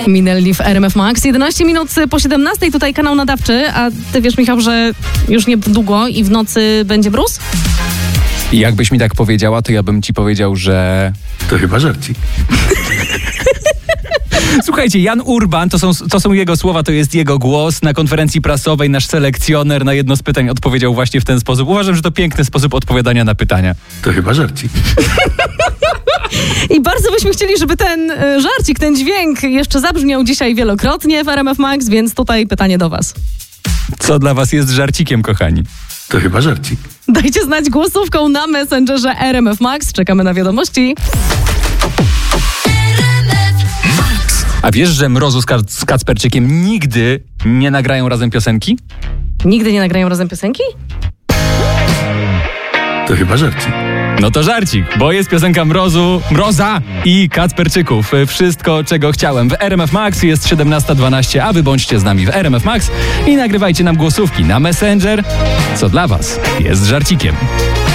Minęli w RMF Max. 11 minut po 17, tutaj kanał nadawczy, a ty wiesz, Michał, że już niedługo i w nocy będzie mróz? I jakbyś mi tak powiedziała, to ja bym ci powiedział, że... To chyba żarcik. Słuchajcie, Jan Urban, to są jego słowa, to jest jego głos. Na konferencji prasowej nasz selekcjoner na jedno z pytań odpowiedział właśnie w ten sposób. Uważam, że to piękny sposób odpowiadania na pytania. To chyba żarcik. I bardzo byśmy chcieli, żeby ten żarcik, ten dźwięk jeszcze zabrzmiał dzisiaj wielokrotnie w RMF Max, więc tutaj pytanie do was. Co dla was jest żarcikiem, kochani? To chyba żarcik. Dajcie znać głosówką na Messengerze RMF Max. Czekamy na wiadomości. A wiesz, że Mrozu z Kacperczykiem nigdy nie nagrają razem piosenki? Nigdy nie nagrają razem piosenki? To chyba żarcik. No to żarcik, bo jest piosenka Mroza i Kacperczyków. Wszystko, czego chciałem. W RMF Max jest 17:12, a wy bądźcie z nami w RMF Max i nagrywajcie nam głosówki na Messenger, co dla was jest żarcikiem.